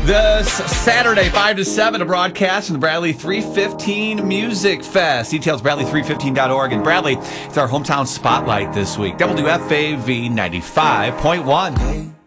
This Saturday, 5 to 7, a broadcast from the Bradley 315 Music Fest. Details, Bradley315.org. And Bradley, it's our hometown spotlight this week. WFAV 95.1.